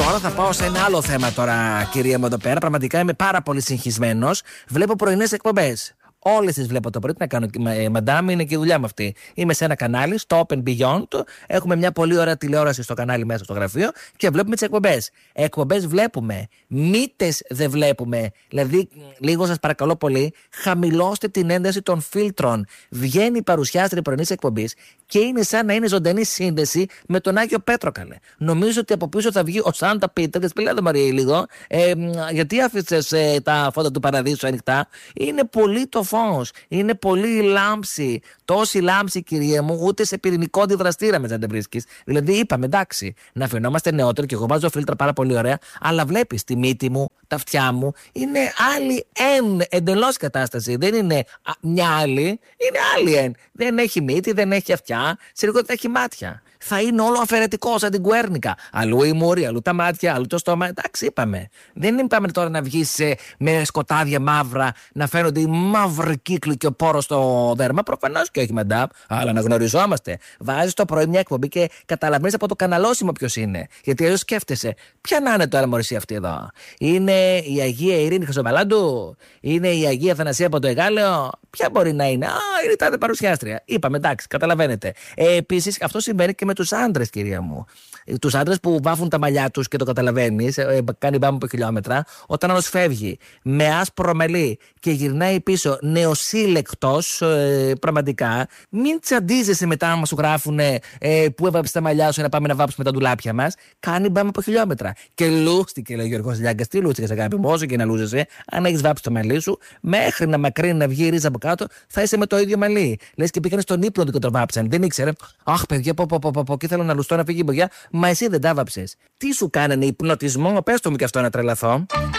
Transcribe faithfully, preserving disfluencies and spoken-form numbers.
Τώρα θα πάω σε ένα άλλο θέμα τώρα, κυρία μου, εδώ πέρα. Πραγματικά είμαι πάρα πολύ συγχυσμένος. Βλέπω πρωινές εκπομπές. Όλες τις βλέπω το πρωί. Τι να κάνω, μαντάμ, είναι και η δουλειά μου αυτή. Είμαι σε ένα κανάλι, στο Open Beyond. Έχουμε μια πολύ ωραία τηλεόραση στο κανάλι μέσα στο γραφείο και βλέπουμε τις εκπομπές. Εκπομπές βλέπουμε. Μύτες δεν βλέπουμε. Δηλαδή, λίγο σας παρακαλώ πολύ, χαμηλώστε την ένταση των φίλτρων. Βγαίνει η παρουσιάστρια πρωινής εκπομπής και είναι σαν να είναι ζωντανή σύνδεση με τον Άγιο Πέτρο, καλέ. Νομίζω ότι από πίσω θα βγει ο Σάντα Πίτερ και τη πει: Μαρία, λίγο. Ε, γιατί άφησες ε, τα φώτα του παραδείσου ανοιχτά? Είναι πολύ το φως. Είναι πολύ η λάμψη. Τόση λάμψη, κυρία μου, ούτε σε πυρηνικό αντιδραστήρα μετά δεν βρίσκεις. Δηλαδή, είπαμε εντάξει, να φαινόμαστε νεότεροι και εγώ βάζω φίλτρα πάρα πολύ ωραία, αλλά βλέπεις τη μύτη μου, τα αυτιά μου, είναι άλλη εν εντελώς κατάσταση. Δεν είναι α, μια άλλη, είναι άλλη εν. Δεν έχει μύτη, δεν έχει αυτιά, σε λίγο δεν έχει μάτια. Θα είναι όλο αφαιρετικό σαν την κουέρνικα. Αλλού η μούρη, αλλού τα μάτια, αλλού το στόμα. Εντάξει, είπαμε. Δεν είπαμε τώρα να βγεις ε, με σκοτάδια μαύρα, να φαίνονται οι μαύροι κύκλοι και ο πόρος στο δέρμα. Προφανώς και όχι, μαντάμ, αλλά να γνωριζόμαστε. Βάζεις το πρωί μια εκπομπή και καταλαβαίνεις από το καναλώσιμο ποιος είναι. Γιατί αλλιώς σκέφτεσαι, ποια να είναι τώρα μωρησία αυτή εδώ? Είναι η Αγία Ειρήνη Χρυσοβαλάντου? Είναι η Αγία Θανασία από το Εγάλεο? Ποια μπορεί να είναι? Α, είναι η τάδε παρουσιάστρια. Είπαμε, εντάξει, καταλαβαίνετε. Ε, επίσης, αυτό συμβαίνει και με τους άντρες, κυρία μου. Τους άντρες που βάφουν τα μαλλιά τους και το καταλαβαίνεις, ε, κάνει μπάμ από χιλιόμετρα, όταν άλλος φεύγει με άσπρο μαλλί και γυρνάει πίσω νεοσύλλεκτος, ε, πραγματικά, μην τσαντίζεσαι μετά άμα σου γράφουνε ε, που έβαψε τα μαλλιά σου να πάμε να βάψουμε τα ντουλάπια μας. Κάνει μπάμ από χιλιόμετρα. Και λούστηκε, λέει ο Γιώργος Λιάγκας. Τι λούστηκες, αγάπη μου? Όσο και να λούζεσαι, αν έχεις βάψει το μαλλί σου, μέχρι να μακρύνει να βγει η ρίζα από κάτω, θα είσαι με το ίδιο μαλλί. Λες και πήγαινε στον ύπνο ότι το βάψαν. Δεν ήξερε. Αχ, παιδιά, πω, πω, πω, πω, πω, και θέλω να λουστώ να φύγει η μπογιά. Μα εσύ δεν τα βάψες. Τι σου κάνανε, υπνοτισμό? Πες το μου και αυτό να τρελαθώ.